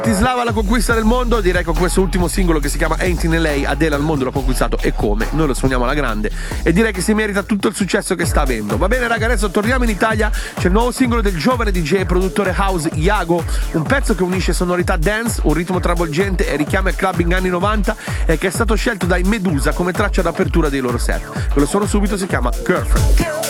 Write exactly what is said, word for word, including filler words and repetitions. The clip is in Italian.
Bratislava la conquista del mondo, direi con questo ultimo singolo che si chiama Ain't in L A, Adele al mondo l'ha conquistato e come, noi lo suoniamo alla grande e direi che si merita tutto il successo che sta avendo. Va bene raga, adesso torniamo in Italia, c'è il nuovo singolo del giovane D J e produttore house Iago, un pezzo che unisce sonorità dance, un ritmo travolgente e richiama il clubbing anni novanta e che è stato scelto dai Medusa come traccia d'apertura dei loro set. Ve lo suono subito, si chiama Girlfriend.